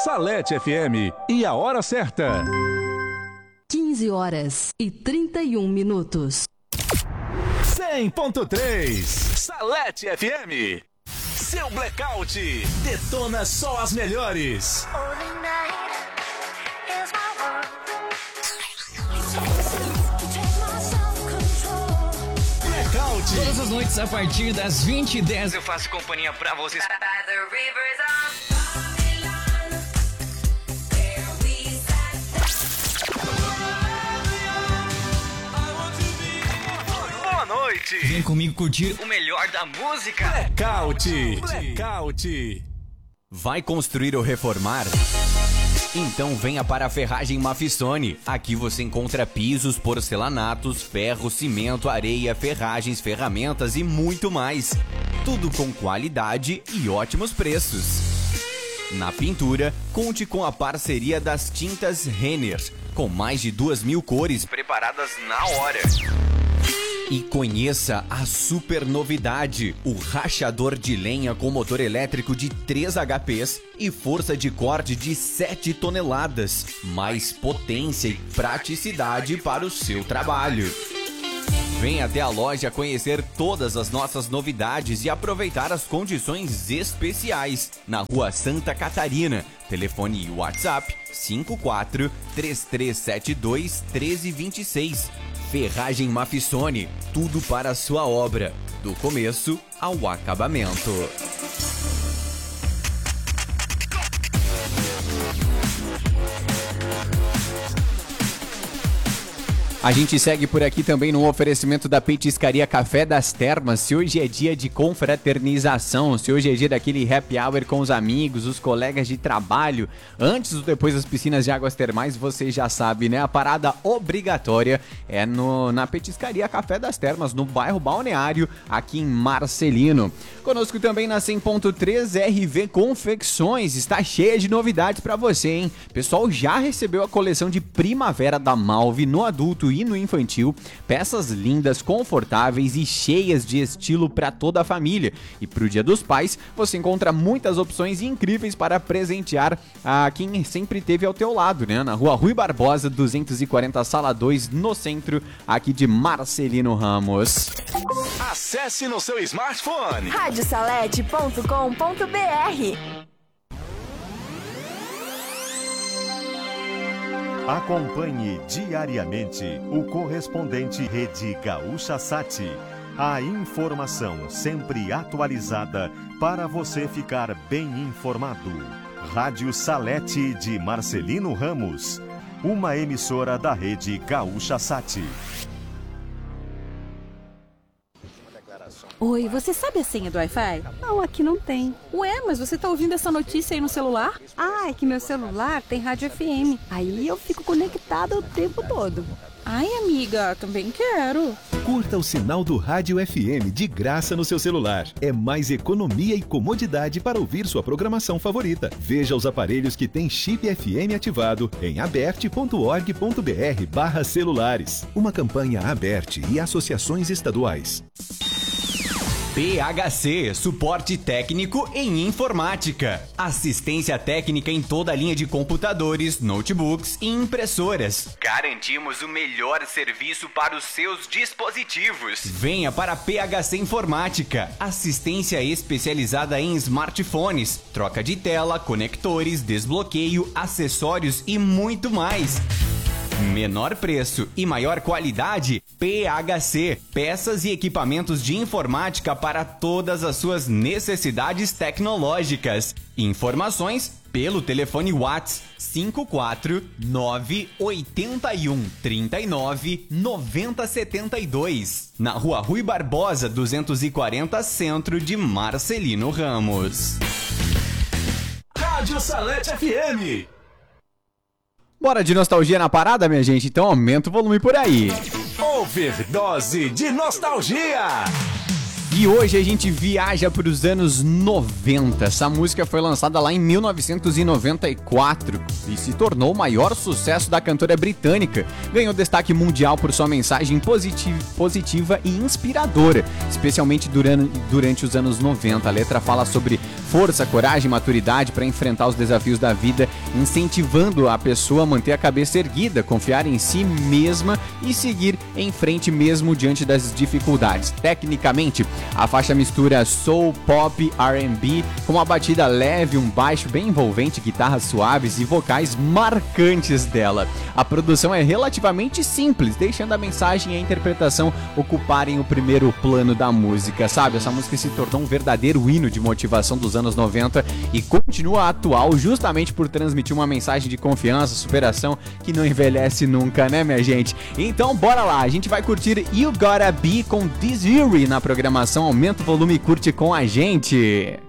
Salete FM e a hora certa. 15h31. 100.3 Salete FM. Seu blackout detona só as melhores. Blackout. Todas as noites a partir das 20h10 eu faço companhia pra vocês. Boa noite. Vem comigo curtir o melhor da música. Blackout. Vai construir ou reformar? Então venha para a Ferragem Mafissone. Aqui você encontra pisos, porcelanatos, ferro, cimento, areia, ferragens, ferramentas e muito mais. Tudo com qualidade e ótimos preços. Na pintura, conte com a parceria das tintas Renner, com mais de 2.000 cores preparadas na hora. E conheça a super novidade, o rachador de lenha com motor elétrico de 3 HPs e força de corte de 7 toneladas. Mais potência e praticidade para o seu trabalho. Venha até a loja conhecer todas as nossas novidades e aproveitar as condições especiais. Na Rua Santa Catarina, telefone e WhatsApp 54 3372 1326. Ferragem Mafissone, tudo para a sua obra, do começo ao acabamento. A gente segue por aqui também no oferecimento da Petiscaria Café das Termas. Se hoje é dia de confraternização, se hoje é dia daquele happy hour com os amigos, os colegas de trabalho, antes ou depois das piscinas de águas termais, você já sabe, né? A parada obrigatória é na Petiscaria Café das Termas, no bairro Balneário, aqui em Marcelino. Conosco também na 100.3 RV Confecções, está cheia de novidades para você, hein? Pessoal, já recebeu a coleção de primavera da Malve no adulto e no infantil, peças lindas, confortáveis e cheias de estilo para toda a família. E para o Dia dos Pais, você encontra muitas opções incríveis para presentear a quem sempre esteve ao teu lado, né? Na Rua Rui Barbosa, 240, Sala 2, no centro, aqui de Marcelino Ramos. Acesse no seu smartphone radiosalete.com.br. Acompanhe diariamente o correspondente Rede Gaúcha Sat. A informação sempre atualizada para você ficar bem informado. Rádio Salete de Marcelino Ramos, uma emissora da Rede Gaúcha Sat. Oi, você sabe a senha do Wi-Fi? Não, aqui não tem. Ué, mas você tá ouvindo essa notícia aí no celular? Ah, é que meu celular tem rádio FM. Aí eu fico conectada o tempo todo. Ai, amiga, também quero. Curta o sinal do Rádio FM de graça no seu celular. É mais economia e comodidade para ouvir sua programação favorita. Veja os aparelhos que têm chip FM ativado em aberte.org.br/celulares. Uma campanha Aberte e associações estaduais. PHC, suporte técnico em informática. Assistência técnica em toda a linha de computadores, notebooks e impressoras. Garantimos o melhor serviço para os seus dispositivos. Venha para a PHC Informática. Assistência especializada em smartphones, troca de tela, conectores, desbloqueio, acessórios e muito mais. Menor preço e maior qualidade, PHC, peças e equipamentos de informática para todas as suas necessidades tecnológicas. Informações pelo telefone WhatsApp 54981399072, na Rua Rui Barbosa, 240, centro de Marcelino Ramos. Rádio Salete FM. Bora de nostalgia na parada, minha gente? Então aumenta o volume por aí. Overdose de nostalgia. E hoje a gente viaja para os anos 90. Essa música foi lançada lá em 1994 e se tornou o maior sucesso da cantora britânica. Ganhou destaque mundial por sua mensagem positiva e inspiradora, especialmente durante os anos 90. A letra fala sobre força, coragem e maturidade para enfrentar os desafios da vida, incentivando a pessoa a manter a cabeça erguida, confiar em si mesma e seguir em frente mesmo diante das dificuldades. Tecnicamente, a faixa mistura soul, pop, R&B com uma batida leve, um baixo bem envolvente, guitarras suaves e vocais marcantes dela. A produção é relativamente simples, deixando a mensagem e a interpretação ocuparem o primeiro plano da música, sabe? Essa música se tornou um verdadeiro hino de motivação dos anos 90 e continua atual justamente por transmitir uma mensagem de confiança, superação que não envelhece nunca, né, minha gente? Então bora lá, a gente vai curtir You Gotta Be com This Eerie na programação. Aumenta o volume e curte com a gente.